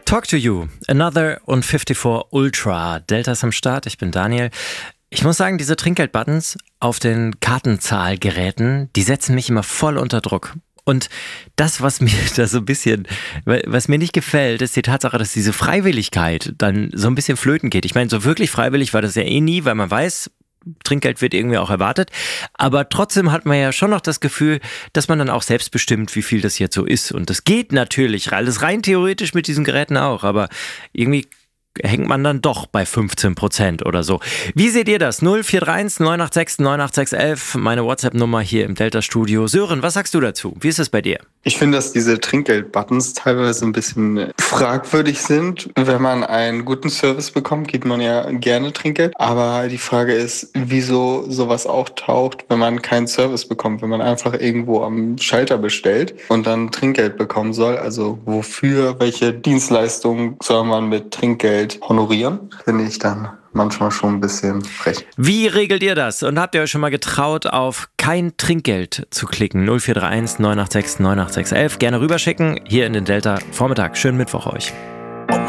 Talk to you, Another und 54 Ultra. Delta ist am Start, ich bin Daniel. Ich muss sagen, diese Trinkgeldbuttons auf den Kartenzahlgeräten, die setzen mich immer voll unter Druck. Und das, was mir da so ein bisschen, was mir nicht gefällt, ist die Tatsache, dass diese Freiwilligkeit dann so ein bisschen flöten geht. Ich meine, so wirklich freiwillig war das ja eh nie, weil man weiß, Trinkgeld wird irgendwie auch erwartet. Aber trotzdem hat man ja schon noch das Gefühl, dass man dann auch selbst bestimmt, wie viel das jetzt so ist. Und das geht natürlich, alles rein theoretisch mit diesen Geräten auch. Aber irgendwie hängt man dann doch bei 15% oder so. Wie seht ihr das? 0431 986 98611, meine WhatsApp-Nummer hier im Delta-Studio. Sören, was sagst du dazu? Wie ist es bei dir? Ich finde, dass diese Trinkgeld-Buttons teilweise ein bisschen fragwürdig sind. Wenn man einen guten Service bekommt, gibt man ja gerne Trinkgeld. Aber die Frage ist, wieso sowas auftaucht, wenn man keinen Service bekommt, wenn man einfach irgendwo am Schalter bestellt und dann Trinkgeld bekommen soll. Also wofür, welche Dienstleistung soll man mit Trinkgeld honorieren? Finde ich dann manchmal schon ein bisschen frech. Wie regelt ihr das? Und habt ihr euch schon mal getraut, auf kein Trinkgeld zu klicken? 0431 986 98611. Gerne rüberschicken hier in den Delta Vormittag. Schönen Mittwoch euch.